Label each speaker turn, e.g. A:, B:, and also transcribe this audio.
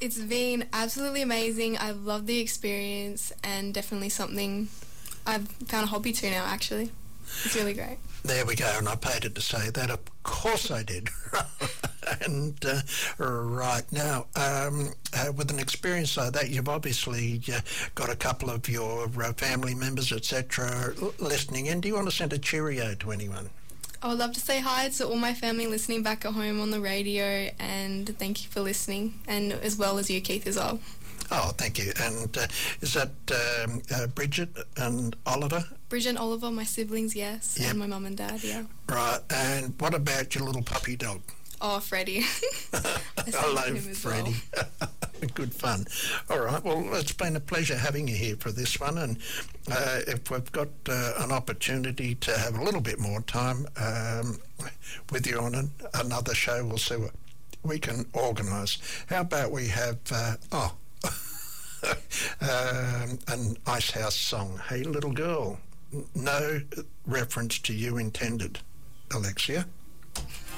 A: It's been absolutely amazing. I've loved the experience and definitely something I've found a hobby to now, actually. It's really great.
B: There we go, and I paid it to say that. Of course I did. And right now, with an experience like that, you've obviously got a couple of your family members, etc., listening in. Do you want to send a cheerio to anyone?
A: I would love to say hi to all my family listening back at home on the radio, and thank you for listening, and as well as you, Keith, as well.
B: Oh, thank you. And is that Bridget and Oliver?
A: Bridget and Oliver, my siblings, yes,
B: Yep.
A: and my mum and dad, yeah.
B: Right, and what about your little puppy dog?
A: Oh, Freddie.
B: Hello, Freddie. Well. Good fun. All right, well, it's been a pleasure having you here for this one, and if we've got an opportunity to have a little bit more time with you on another show, we'll see what we can organise. How about we have, an Ice House song, Hey Little Girl. No reference to you intended, Alexia.